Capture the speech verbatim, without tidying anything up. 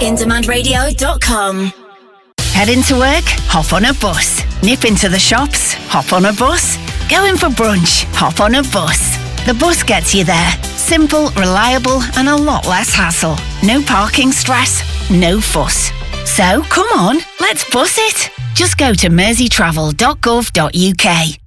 in demand radio dot com. Head into work? Hop on a bus. Nip into the shops? Hop on a bus. Going for brunch? Hop on a bus. The bus gets you there. Simple, reliable, and a lot less hassle. No parking stress, no fuss. So, come on, let's bus it. Just go to merseytravel dot gov dot uk.